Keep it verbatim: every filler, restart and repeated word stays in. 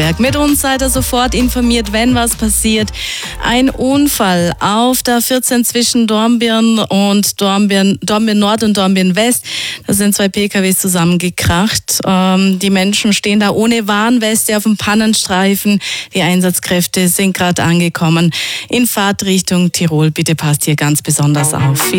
Vorarlberg. Mit uns seid ihr sofort informiert, wenn was passiert. Ein Unfall auf der vierzehn zwischen Dornbirn und Dornbirn, Dornbirn Nord und Dornbirn West. Da sind zwei P K Ws zusammengekracht. Ähm, die Menschen stehen da ohne Warnweste auf dem Pannenstreifen. Die Einsatzkräfte sind gerade angekommen. In Fahrtrichtung Tirol. Bitte passt hier ganz besonders auf.